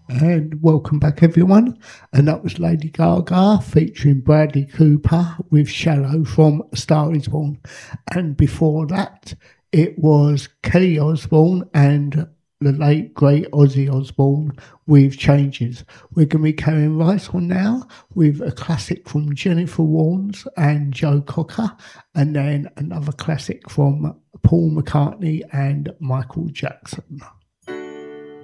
And welcome back, everyone. And that was Lady Gaga featuring Bradley Cooper with Shallow from A Star Is Born. And before that, it was Kelly Osbourne and the late great Ozzy Osbourne with Changes. We're going to be carrying right on now with a classic from Jennifer Warnes and Joe Cocker, and then another classic from Paul McCartney and Michael Jackson.